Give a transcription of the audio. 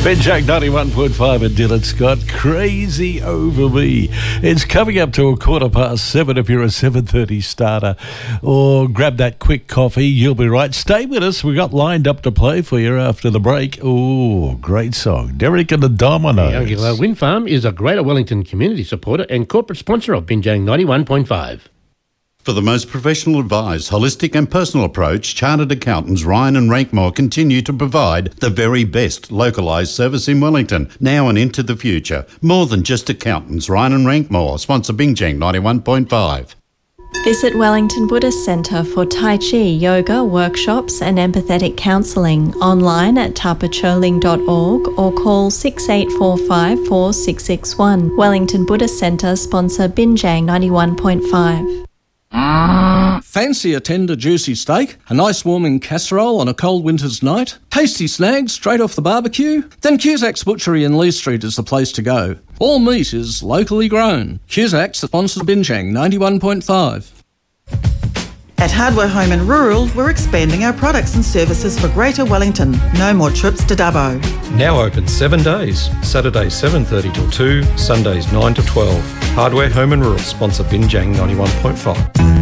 Benjack 91.5 and Dylan Scott, Crazy Over Me. It's coming up to 7:15 if you're a 7:30 starter. Or grab that quick coffee, you'll be right. Stay with us, we got lined up to play for you after the break. Oh, great song. Derek and the Dominoes. Windfarm is a Greater Wellington community supporter and corporate sponsor of Binjang 91.5. For the most professional advice, holistic and personal approach, Chartered Accountants Ryan and Rankmore continue to provide the very best localised service in Wellington, now and into the future. More than just accountants, Ryan and Rankmore sponsor Binjang 91.5. Visit Wellington Buddhist Centre for Tai Chi, yoga, workshops and empathetic counselling online at tapacholing.org or call 6845 4661. Wellington Buddhist Centre sponsor Binjang 91.5. Fancy a tender, juicy steak, a nice warming casserole on a cold winter's night, tasty snags straight off the barbecue? Then Cusack's Butchery in Lee Street is the place to go. All meat is locally grown. Cusack's sponsors Binjang 91.5. At Hardware Home and Rural, we're expanding our products and services for Greater Wellington. No more trips to Dubbo. Now open 7 days. Saturdays 7:30 till 2, Sundays 9 to 12. Hardware Home and Rural sponsor Binjang 91.5.